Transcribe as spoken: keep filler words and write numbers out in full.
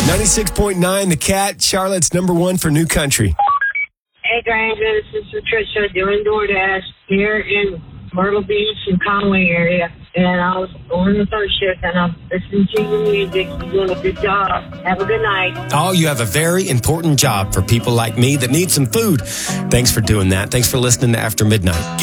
ninety-six point nine, The Cat, Charlotte's number one for new country. Hey, Granger, this is Patricia doing DoorDash here in Myrtle Beach and Conway area. And I was on the third shift, and I'm listening to your music. You're doing a good job. Have a good night. Oh, you have a very important job for people like me that need some food. Thanks for doing that. Thanks for listening to After Midnight.